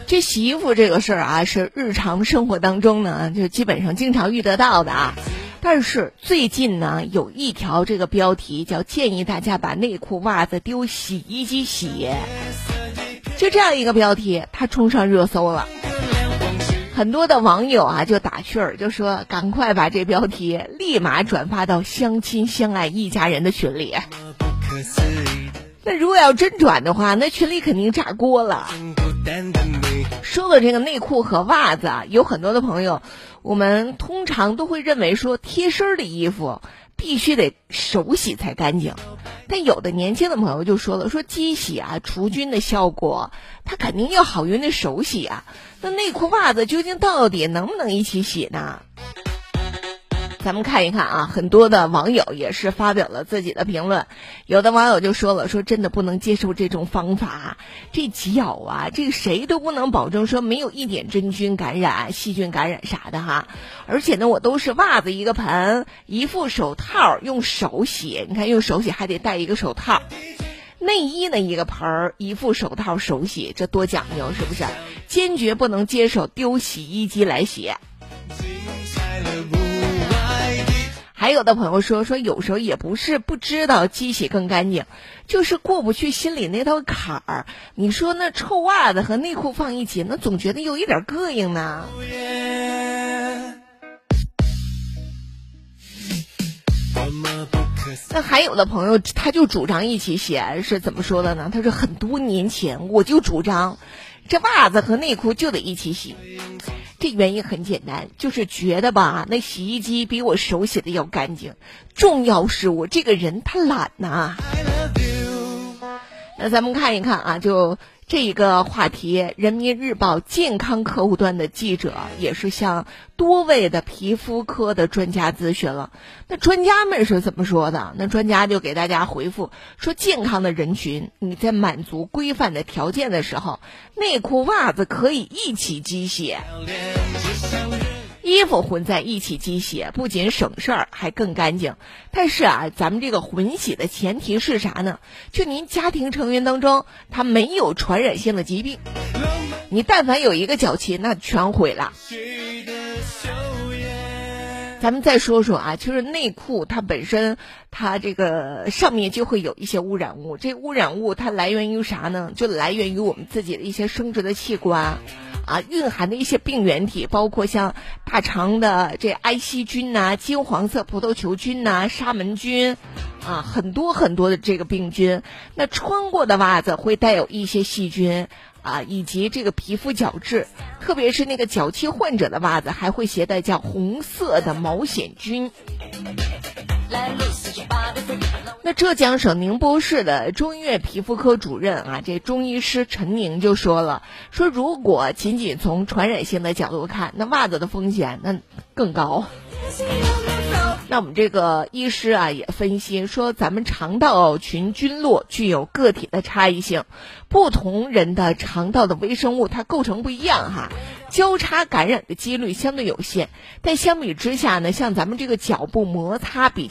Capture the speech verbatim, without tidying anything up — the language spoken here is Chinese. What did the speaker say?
这洗衣服这个事儿啊，是日常生活当中呢，就基本上经常遇得到的啊。但是最近呢，有一条这个标题叫建议大家把内裤袜子丢洗衣机洗，就这样一个标题，它冲上热搜了。很多的网友啊就打趣儿，就说赶快把这标题立马转发到相亲相爱一家人的群里。那如果要真转的话，那群里肯定炸锅了。说到这个内裤和袜子啊，有很多的朋友，我们通常都会认为说贴身的衣服必须得手洗才干净，但有的年轻的朋友就说了，说机洗啊除菌的效果它肯定要好于那手洗啊，那内裤袜子究竟到底能不能一起洗呢？咱们看一看啊，很多的网友也是发表了自己的评论。有的网友就说了，说真的不能接受这种方法，这脚啊，这个谁都不能保证说没有一点真菌感染、细菌感染啥的哈。而且呢，我都是袜子一个盆，一副手套用手洗，你看用手洗还得戴一个手套。内衣呢一个盆儿，一副手套手洗，这多讲究是不是？坚决不能接受丢洗衣机来洗。还有的朋友说说有时候也不是不知道机洗更干净，就是过不去心里那道坎儿。你说那臭袜子和内裤放一起，那总觉得有一点膈应呢。那还有的朋友他就主张一起洗，是怎么说的呢？他说很多年前我就主张这袜子和内裤就得一起洗。这原因很简单，就是觉得吧，那洗衣机比我手洗的要干净。重要是我这个人他懒呐。那咱们看一看啊，就这一个话题，人民日报健康客户端的记者也是向多位的皮肤科的专家咨询了。那专家们是怎么说的？那专家就给大家回复说，健康的人群你在满足规范的条件的时候，内裤袜子可以一起机洗，衣服混在一起机洗，不仅省事儿还更干净。但是啊，咱们这个混洗的前提是啥呢？就您家庭成员当中他没有传染性的疾病，你但凡有一个脚气，那全毁了。咱们再说说啊，就是内裤它本身它这个上面就会有一些污染物，这污染物它来源于啥呢？就来源于我们自己的一些生殖的器官啊，蕴含的一些病原体，包括像大肠的这埃希菌呐、金黄色葡萄球菌呐、沙门菌啊，很多很多的这个病菌。那穿过的袜子会带有一些细菌啊，以及这个皮肤角质，特别是那个脚气患者的袜子还会携带叫红色的毛癣菌。那浙江省宁波市的中医院皮肤科主任啊，这中医师陈宁就说了，说如果仅仅从传染性的角度看，那袜子的风险那更高。那我们这个医师啊也分析说，咱们肠道群菌落具有个体的差异性，不同人的肠道的微生物它构成不一样哈，交叉感染的几率相对有限。但相比之下呢，像咱们这个脚部摩擦比